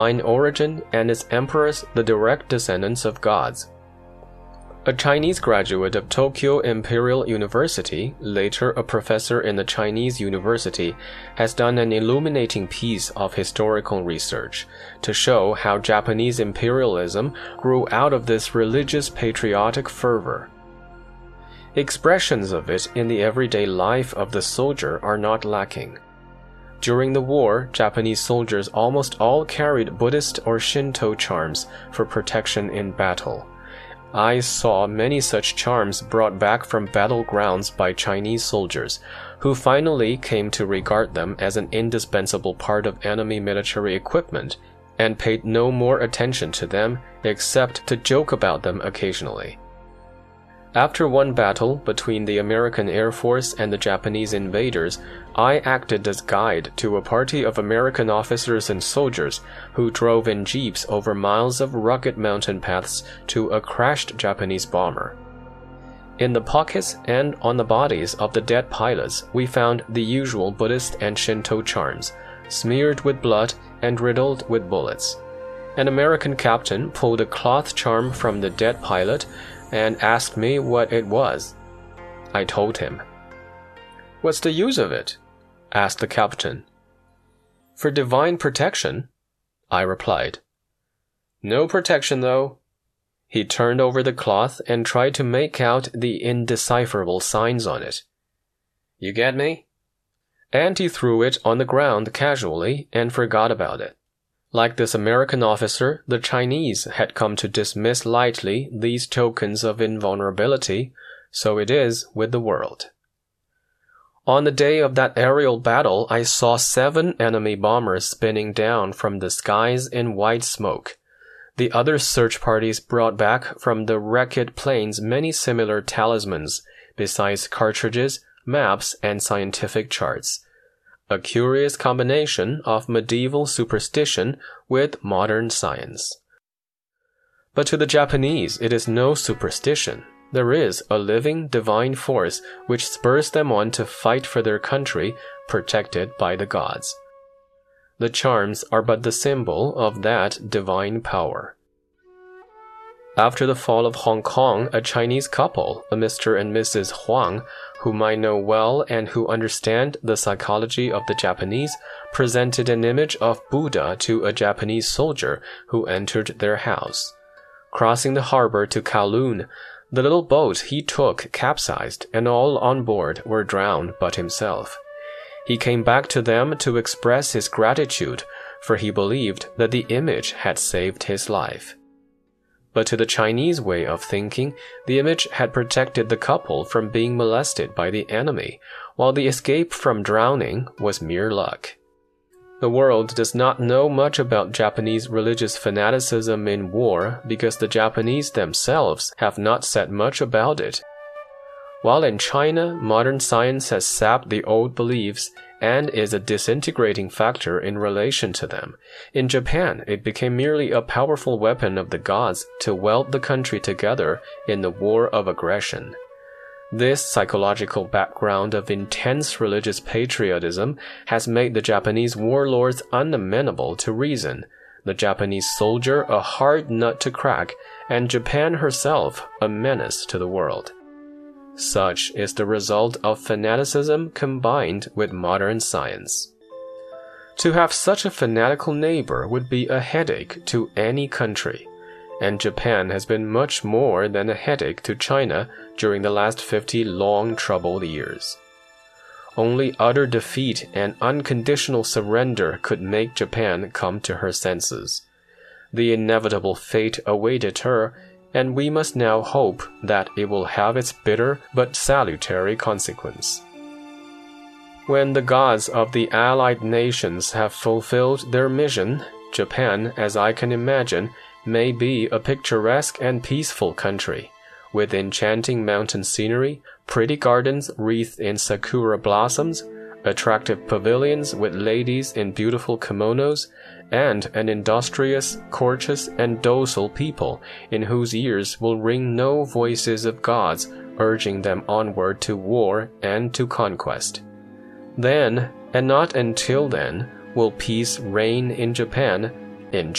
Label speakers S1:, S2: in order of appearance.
S1: divine origin and its emperors the direct descendants of gods. A Chinese graduate of Tokyo Imperial University, later a professor in the Chinese University, has done an illuminating piece of historical research to show how Japanese imperialism grew out of this religious patriotic fervor. Expressions of it in the everyday life of the soldier are not lacking. During the war, Japanese soldiers almost all carried Buddhist or Shinto charms for protection in battle. I saw many such charms brought back from battlegrounds by Chinese soldiers, who finally came to regard them as an indispensable part of enemy military equipment and paid no more attention to them except to joke about them occasionally. After one battle between the American Air Force and the Japanese invaders, I acted as guide to a party of American officers and soldiers who drove in jeeps over miles of rugged mountain paths to a crashed Japanese bomber. In the pockets and on the bodies of the dead pilots, we found the usual Buddhist and Shinto charms, smeared with blood and riddled with bullets. An American captain pulled a cloth charm from the dead pilot and asked me what it was. I told him. "What's the use of it?" asked the captain. "For divine protection," I replied. "No protection, though." He turned over the cloth and tried to make out the indecipherable signs on it. "You get me?" And he threw it on the ground casually and forgot about it. Like this American officer, the Chinese had come to dismiss lightly these tokens of invulnerability, so it is with the world. On the day of that aerial battle, I saw 7 enemy bombers spinning down from the skies in white smoke. The other search parties brought back from the wrecked planes many similar talismans, besides cartridges, maps, and scientific charts. A curious combination of medieval superstition with modern science. But to the Japanese, it is no superstition. There is a living divine force which spurs them on to fight for their country, protected by the gods. The charms are but the symbol of that divine power. After the fall of Hong Kong, a Chinese couple, a Mr. and Mrs. Huang, whom I know well and who understand the psychology of the Japanese, presented an image of Buddha to a Japanese soldier who entered their house. Crossing the harbor to Kowloon, the little boat he took capsized, and all on board were drowned but himself. He came back to them to express his gratitude, for he believed that the image had saved his life. But to the Chinese way of thinking, the image had protected the couple from being molested by the enemy, while the escape from drowning was mere luck. The world does not know much about Japanese religious fanaticism in war because the Japanese themselves have not said much about it. While in China, modern science has sapped the old beliefs and is a disintegrating factor in relation to them, in Japan it became merely a powerful weapon of the gods to weld the country together in the war of aggression. This psychological background of intense religious patriotism has made the Japanese warlords unamenable to reason, the Japanese soldier a hard nut to crack, and Japan herself a menace to the world. Such is the result of fanaticism combined with modern science. To have such a fanatical neighbor would be a headache to any country, and Japan has been much more than a headache to China during the last 50 long troubled years. Only utter defeat and unconditional surrender could make Japan come to her senses. The inevitable fate awaited her, and we must now hope that it will have its bitter but salutary consequence. When the gods of the allied nations have fulfilled their mission, Japan, as I can imagine, may be a picturesque and peaceful country, with enchanting mountain scenery, pretty gardens wreathed in sakura blossoms, attractive pavilions with ladies in beautiful kimonos, and an industrious, courteous, and docile people in whose ears will ring no voices of gods urging them onward to war and to conquest. Then, and not until then, will peace reign in Japan, in